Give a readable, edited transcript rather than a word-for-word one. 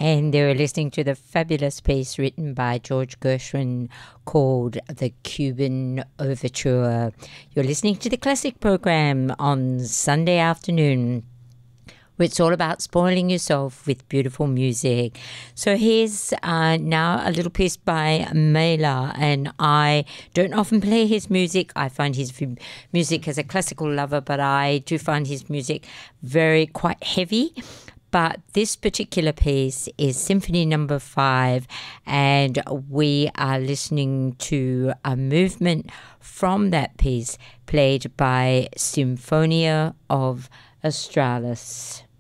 And they were listening to the fabulous piece written by George Gershwin called The Cuban Overture. You're listening to the Classic Program on Sunday afternoon, where it's all about spoiling yourself with beautiful music. So here's now a little piece by Mahler, and I don't often play his music. I find his music as a classical lover, but I do find his music quite heavy. But this particular piece is Symphony Number 5, and we are listening to a movement from that piece played by Symphonia of Australis.